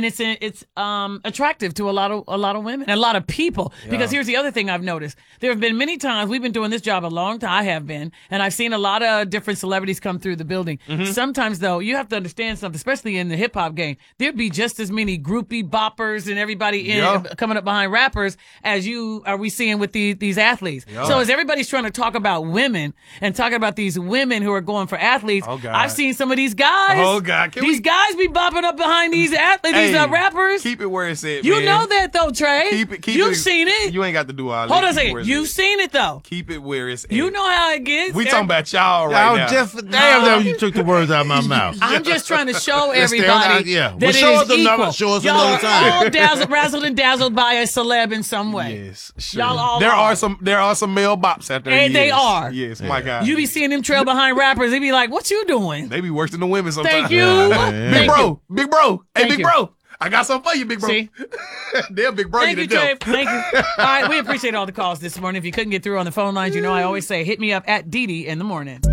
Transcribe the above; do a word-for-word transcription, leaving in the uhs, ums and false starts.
and it's it's um attractive to a lot of a lot of women and a lot of people. Yeah. Because here's the other thing I've noticed: there have been many times we've been doing this job a long time. I have been, and I've seen a lot of different celebrities come through the building. Mm-hmm. Sometimes though, you have to understand something, especially in the hip hop game. There'd be just as many groupie boppers and everybody in, yeah. coming up behind rappers as you are we seeing with these these athletes. Yeah. So as everybody's trying to talk about women and talking about these women who are going for athletes, oh, God. I've seen some of these guys. Oh God, Can these we... guys be bopping up behind these athletes, hey, these uh, rappers. Keep it where it's at. You man. know that though, Trey. Keep it. Keep You've it, seen it. You ain't got to do all that. Hold on a second. You've seen it though. Keep it where it's at. You know how it gets. We talking about y'all right y'all now. Just damn, that you took the words out of my mouth. I'm just trying to show everybody yeah. that well, it show is us equal. Another, show us y'all another time. are all dazzled, razzled, and dazzled by a celeb in some way. Yes, sure. Y'all all there are. are some. There are some male bops out there. And yes. they are. Yes, yeah. my God. You be seeing them trail behind rappers. They be like, "What you doing?" They be worse than the women sometimes. Thank you, yeah, yeah. big Thank bro, you. big bro, hey, Thank big you. bro. I got something for you, big bro. See? They're big bro. Thank you you, to Trey. death. Thank you. All right, we appreciate all the calls this morning. If you couldn't get through on the phone lines, you know I always say, hit me up at Dee Dee in the morning.